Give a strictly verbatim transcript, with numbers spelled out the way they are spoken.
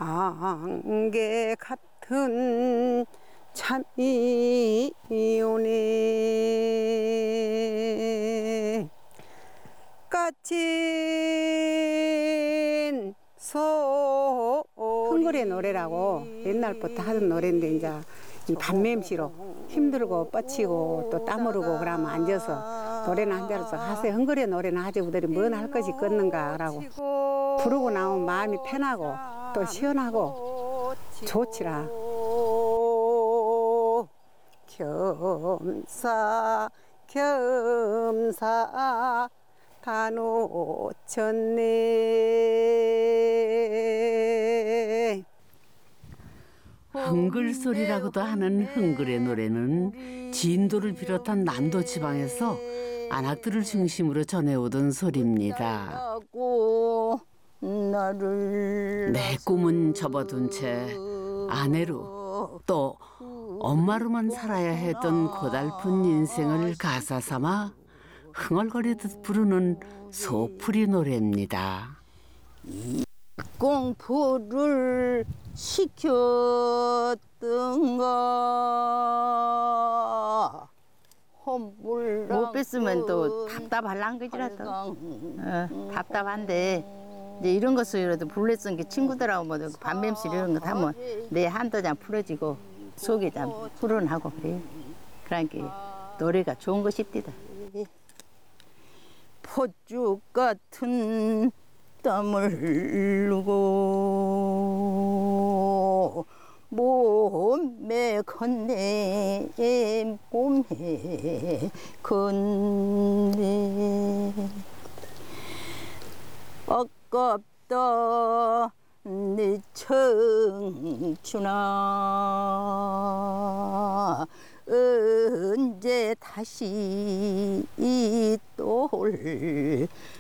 안개 같은 참이 오네 까친 소 흥그레 노래라고 옛날부터 하던 노래인데 이제 반맴시로 힘들고 뻗치고 또 땀 흐르고 그러면 앉아서 노래는 한 대로서 하세요. 흥그레 노래는 하지 우들이 뭔 할 것이 껐는가라고 부르고 나면 마음이 편하고 또 시원하고 좋지라. 겸사 겸사 다 놓쳤네. 흥글 소리라고도 하는 흥글의 노래는 진도를 비롯한 남도 지방에서 안악들을 중심으로 전해오던 소리입니다. 내 꿈은 접어둔 채 아내로 또 엄마로만 살아야 했던 고달픈 인생을 가사 삼아 흥얼거리듯 부르는 소풀이 노래입니다. 공부를 시켰던가 못 뺐으면 또 답답할란 거지라도 어, 답답한데 이제 이런 거 소리라도 불렀던 게 친구들하고 뭐 반뱀실 이런 거 하면 내 한도 좀 풀어지고 속이 좀 후련하고 그래. 그러니까 노래가 좋은 거 싶디다. 포죽 같은 땀을 흘리고 몸에 건네 몸에 건네 아깝다 내 청춘아 언제 다시 또 올